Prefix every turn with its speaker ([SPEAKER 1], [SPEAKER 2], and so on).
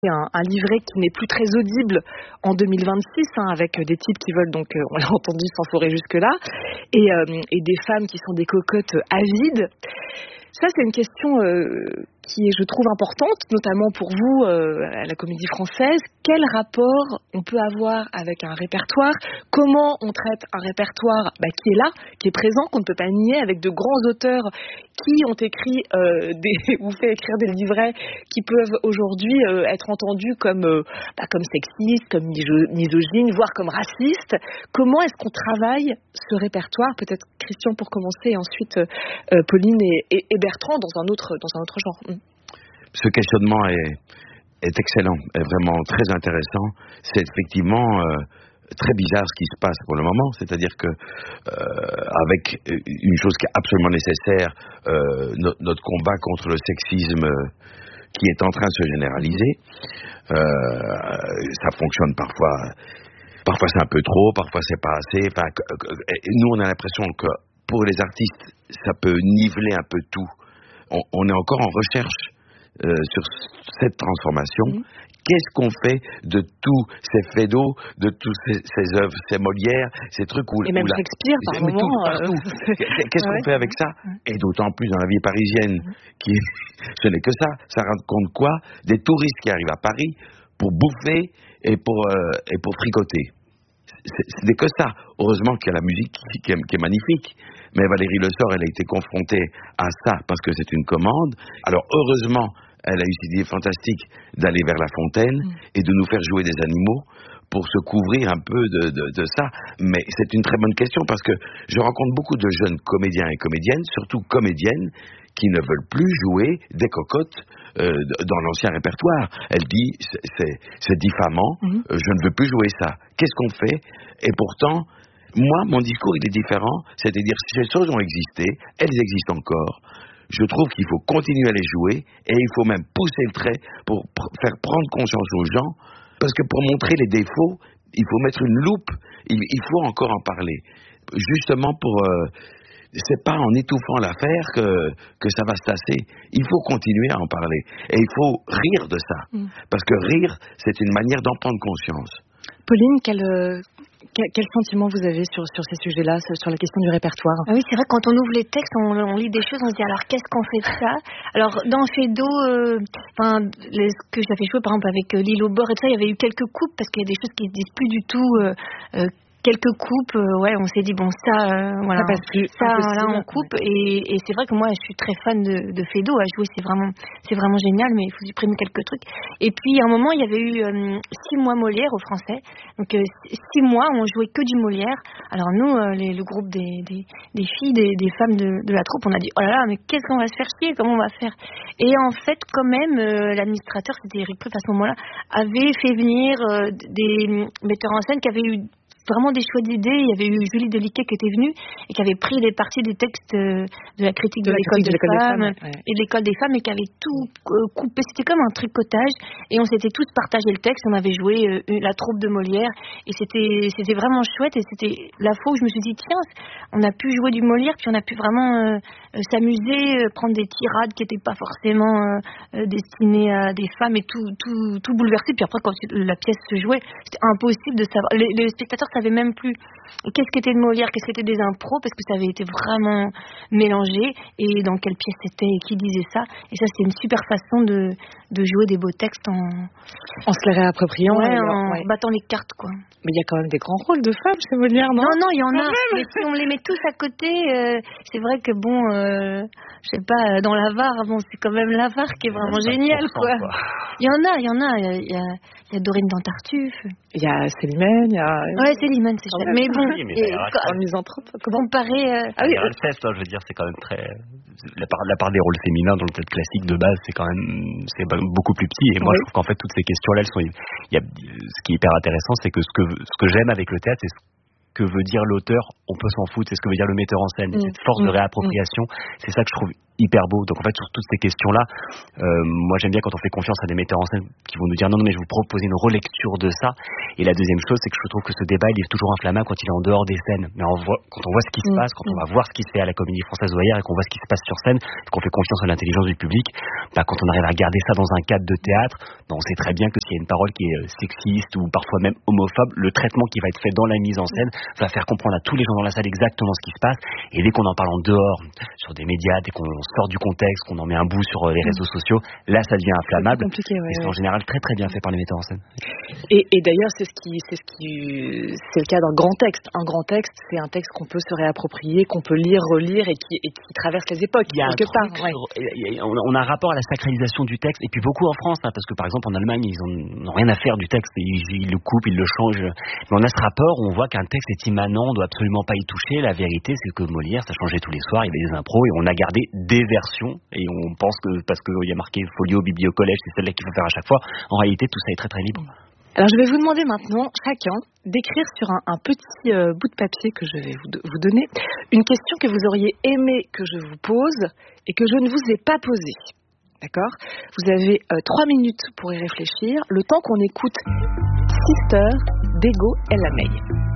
[SPEAKER 1] un livret qui n'est plus très audible en 2026, avec des types qui veulent donc, on l'a entendu, s'enforer jusque-là, et des femmes qui sont des cocottes avides. Ça, c'est une question qui est, je trouve, importante, notamment pour vous, à la Comédie Française. Quel rapport on peut avoir avec un répertoire ? Comment on traite un répertoire qui est là, qui est présent, qu'on ne peut pas nier, avec de grands auteurs qui ont écrit ou fait écrire des livrets qui peuvent aujourd'hui être entendus comme sexistes, comme misogynes, voire comme racistes. Comment est-ce qu'on travaille ce répertoire ? Peut-être Christian pour commencer, et ensuite Pauline et Bertrand dans un autre genre.
[SPEAKER 2] Ce questionnement est excellent, est vraiment très intéressant. C'est effectivement très bizarre ce qui se passe pour le moment, c'est-à-dire que avec une chose qui est absolument nécessaire, notre combat contre le sexisme qui est en train de se généraliser, ça fonctionne parfois c'est un peu trop, parfois c'est pas assez. Nous on a l'impression que pour les artistes ça peut niveler un peu tout. On est encore en recherche sur cette transformation. Qu'est-ce qu'on fait de tous ces Feydeau, de tous ces œuvres, ces Molières, ces trucs où...
[SPEAKER 1] Et même Shakespeare, par moment...
[SPEAKER 2] Partout. Qu'est-ce qu'on fait avec ça ? Et d'autant plus dans la vie parisienne, ce n'est que ça. Ça raconte quoi ? Des touristes qui arrivent à Paris pour bouffer et pour fricoter. Ce n'est que ça. Heureusement qu'il y a la musique qui est magnifique. Mais Valérie Lessort, elle a été confrontée à ça parce que c'est une commande. Alors heureusement, elle a eu cette idée fantastique d'aller vers La Fontaine et de nous faire jouer des animaux pour se couvrir un peu de ça. Mais c'est une très bonne question parce que je rencontre beaucoup de jeunes comédiens et comédiennes, surtout comédiennes, qui ne veulent plus jouer des cocottes dans l'ancien répertoire. Elle dit, c'est diffamant, je ne veux plus jouer ça. Qu'est-ce qu'on fait ? Et pourtant, moi, mon discours, il est différent. C'est-à-dire, ces choses ont existé, elles existent encore. Je trouve qu'il faut continuer à les jouer et il faut même pousser le trait pour faire prendre conscience aux gens. Parce que pour montrer les défauts, il faut mettre une loupe. Il faut encore en parler. Justement pour... c'est pas en étouffant l'affaire que ça va se tasser. Il faut continuer à en parler. Et il faut rire de ça. Parce que rire, c'est une manière d'en prendre conscience.
[SPEAKER 1] Pauline, quel sentiment vous avez sur ces sujets-là, sur la question du répertoire ?
[SPEAKER 3] Ah oui, c'est vrai, quand on ouvre les textes, on lit des choses, on se dit alors qu'est-ce qu'on fait de ça ? Alors dans Feydeau, ce que j'avais joué par exemple avec L'île au bord et tout ça, il y avait eu quelques coupes parce qu'il y a des choses qui ne se disent plus du tout. Quelques coupes, on s'est dit bon ça, voilà, ça là on coupe et c'est vrai que moi je suis très fan de Feydeau, à jouer c'est vraiment génial, mais il faut supprimer quelques trucs. Et puis à un moment il y avait eu 6 mois Molière au français, donc 6 mois on jouait que du Molière. Alors nous le groupe des filles, des femmes de la troupe, on a dit oh là là mais qu'est-ce qu'on va se faire chier, comment on va faire ? Et en fait quand même l'administrateur, c'était Eric Preuve à ce moment-là, avait fait venir des metteurs en scène qui avaient eu vraiment des choix d'idées. Il y avait eu Julie Deliquet qui était venue et qui avait pris des parties des textes de la critique de l'école des femmes et de l'école des femmes et qui avait tout coupé. C'était comme un tricotage et on s'était tous partagé le texte. On avait joué la troupe de Molière et c'était vraiment chouette et c'était la fois où je me suis dit tiens, on a pu jouer du Molière puis on a pu vraiment s'amuser, prendre des tirades qui n'étaient pas forcément destinées à des femmes et tout bouleverser. Puis après quand la pièce se jouait, c'était impossible de savoir. Les spectateurs savaient même plus qu'est-ce qu'était de Molière, qu'est-ce qu'était des impros, parce que ça avait été vraiment mélangé et dans quelle pièce c'était et qui disait ça. Et ça, c'était une super façon de jouer des beaux textes
[SPEAKER 1] en se les réappropriant,
[SPEAKER 3] en battant les cartes, quoi.
[SPEAKER 1] Mais il y a quand même des grands rôles de femmes chez Molière, non ?
[SPEAKER 3] Non, il y en a. Mais si on les met tous à côté, c'est vrai que je sais pas, dans l'Avare, c'est quand même l'Avare qui est vraiment génial, quoi. Il y en a. Il y a Dorine dans Tartuffe.
[SPEAKER 1] Il y a Célimène,
[SPEAKER 3] Ouais, Célimène, c'est chouette. Mais bon,
[SPEAKER 1] en misanthrope,
[SPEAKER 3] comparé...
[SPEAKER 4] je veux dire, c'est quand même très... La part des rôles féminins dans le théâtre classique de base, c'est beaucoup plus petit. Et moi, je trouve qu'en fait, toutes ces questions-là, ce qui est hyper intéressant, c'est que ce que j'aime avec le théâtre, c'est ce que veut dire l'auteur, on peut s'en foutre, c'est ce que veut dire le metteur en scène, cette force de réappropriation, c'est ça que je trouve hyper beau. Donc en fait sur toutes ces questions-là, moi j'aime bien quand on fait confiance à des metteurs en scène qui vont nous dire non mais je vous propose une relecture de ça, Et la deuxième chose, c'est que je trouve que ce débat, il est toujours inflammable quand il est en dehors des scènes. Mais quand on voit ce qui se passe, quand on va voir ce qui se fait à la Comédie Française ou ailleurs et qu'on voit ce qui se passe sur scène, qu'on fait confiance à l'intelligence du public, quand on arrive à regarder ça dans un cadre de théâtre, on sait très bien que s'il y a une parole qui est sexiste ou parfois même homophobe, le traitement qui va être fait dans la mise en scène va faire comprendre à tous les gens dans la salle exactement ce qui se passe. Et dès qu'on en parle en dehors, sur des médias, dès qu'on sort du contexte, qu'on en met un bout sur les réseaux sociaux, là ça devient inflammable. Et c'est en général très très bien fait par les metteurs en scène.
[SPEAKER 1] Et d'ailleurs c'est le cas d'un grand texte. Un grand texte, c'est un texte qu'on peut se réapproprier, qu'on peut lire, relire et qui traverse les époques.
[SPEAKER 4] Il y a on a un rapport à la sacralisation du texte, et puis beaucoup en France, parce que par exemple en Allemagne ils n'ont rien à faire du texte, ils le coupent, ils le changent. Mais on a ce rapport où on voit qu'un texte est immanent, on doit absolument pas y toucher. La vérité, c'est que Molière, ça changeait tous les soirs, il y avait des impros et on a gardé des versions, et on pense que parce qu'il y a marqué Folio, Biblio, Collège, c'est celle-là qu'il faut faire à chaque fois. En réalité, tout ça est très très libre.
[SPEAKER 1] Alors je vais vous demander maintenant, chacun, d'écrire sur un petit bout de papier que je vais vous donner, une question que vous auriez aimé que je vous pose et que je ne vous ai pas posée. D'accord ? Vous avez 3 minutes pour y réfléchir, le temps qu'on écoute Sister d'Ego El Amey.